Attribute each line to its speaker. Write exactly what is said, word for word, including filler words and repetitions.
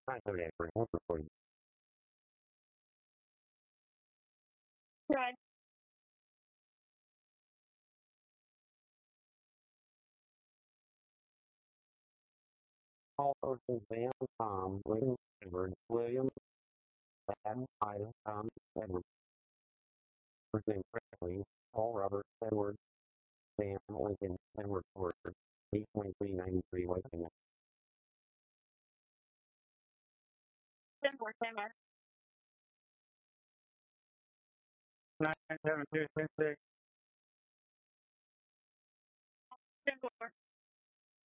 Speaker 1: Hi, Kodak for home recording.
Speaker 2: Right.
Speaker 1: All persons Van Tom William Edward William Adam Ida Tom Edward Presume correctly Paul Robert Edward Sam Lincoln Edward Ford eight twenty three ninety three West Virginia.
Speaker 2: Denver, Denver.
Speaker 1: Nine seven two six six
Speaker 2: Denver.